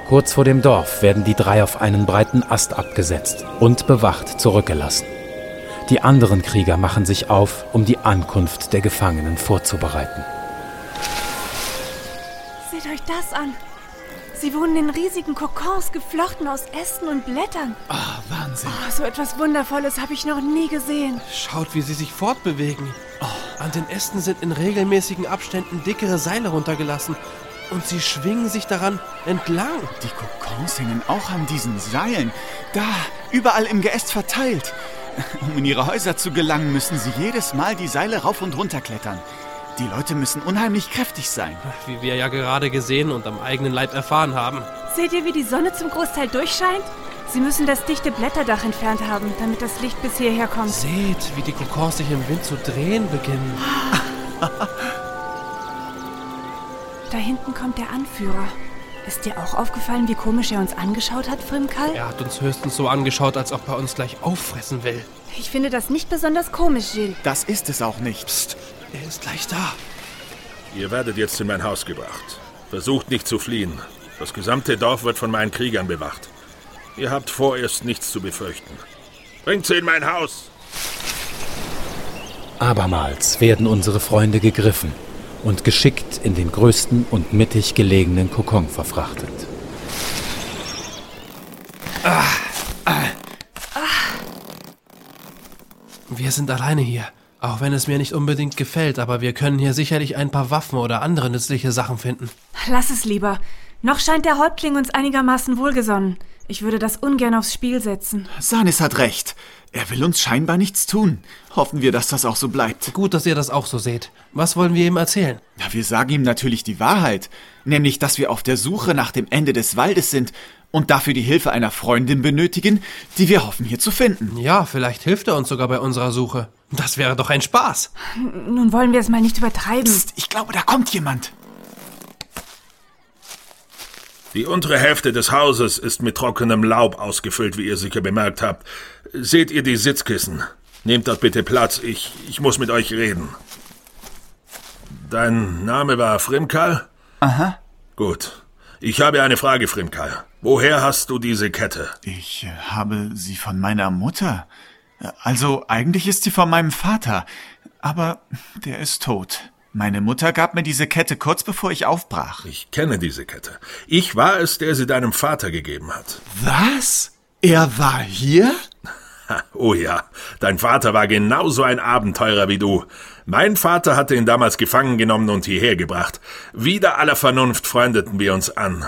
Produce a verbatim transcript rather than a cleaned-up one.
Kurz vor dem Dorf werden die drei auf einen breiten Ast abgesetzt und bewacht zurückgelassen. Die anderen Krieger machen sich auf, um die Ankunft der Gefangenen vorzubereiten. Seht euch das an. Sie wohnen in riesigen Kokons, geflochten aus Ästen und Blättern. Ah, oh, Wahnsinn. Oh, so etwas Wundervolles habe ich noch nie gesehen. Schaut, wie sie sich fortbewegen. Oh, an den Ästen sind in regelmäßigen Abständen dickere Seile runtergelassen. Und sie schwingen sich daran entlang. Die Kokons hängen auch an diesen Seilen. Da, überall im Geäst verteilt. Um in ihre Häuser zu gelangen, müssen sie jedes Mal die Seile rauf und runter klettern. Die Leute müssen unheimlich kräftig sein. Wie wir ja gerade gesehen und am eigenen Leib erfahren haben. Seht ihr, wie die Sonne zum Großteil durchscheint? Sie müssen das dichte Blätterdach entfernt haben, damit das Licht bis hierher kommt. Seht, wie die Kokons sich im Wind zu drehen beginnen. Da hinten kommt der Anführer. Ist dir auch aufgefallen, wie komisch er uns angeschaut hat, Frimkal? Er hat uns höchstens so angeschaut, als ob er uns gleich auffressen will. Ich finde das nicht besonders komisch, Gilles. Das ist es auch nicht. Psst, er ist gleich da. Ihr werdet jetzt in mein Haus gebracht. Versucht nicht zu fliehen. Das gesamte Dorf wird von meinen Kriegern bewacht. Ihr habt vorerst nichts zu befürchten. Bringt sie in mein Haus! Abermals werden unsere Freunde gegriffen und geschickt in den größten und mittig gelegenen Kokon verfrachtet. Ah, ah, ah. Wir sind alleine hier, auch wenn es mir nicht unbedingt gefällt, aber wir können hier sicherlich ein paar Waffen oder andere nützliche Sachen finden. Lass es lieber. Noch scheint der Häuptling uns einigermaßen wohlgesonnen. Ich würde das ungern aufs Spiel setzen. Sanis hat recht. Er will uns scheinbar nichts tun. Hoffen wir, dass das auch so bleibt. Gut, dass ihr das auch so seht. Was wollen wir ihm erzählen? Ja, wir sagen ihm natürlich die Wahrheit. Nämlich, dass wir auf der Suche nach dem Ende des Waldes sind und dafür die Hilfe einer Freundin benötigen, die wir hoffen hier zu finden. Ja, vielleicht hilft er uns sogar bei unserer Suche. Das wäre doch ein Spaß. Nun wollen wir es mal nicht übertreiben. Psst, ich glaube, da kommt jemand. Die untere Hälfte des Hauses ist mit trockenem Laub ausgefüllt, wie ihr sicher bemerkt habt. Seht ihr die Sitzkissen? Nehmt dort bitte Platz, ich, ich muss mit euch reden. Dein Name war Frimkal? Aha. Gut. Ich habe eine Frage, Frimkal. Woher hast du diese Kette? Ich äh, habe sie von meiner Mutter. Also eigentlich ist sie von meinem Vater, aber der ist tot. Meine Mutter gab mir diese Kette kurz bevor ich aufbrach. Ich kenne diese Kette. Ich war es, der sie deinem Vater gegeben hat. Was? Er war hier? Oh ja, dein Vater war genauso ein Abenteurer wie du. Mein Vater hatte ihn damals gefangen genommen und hierher gebracht. Wider aller Vernunft freundeten wir uns an.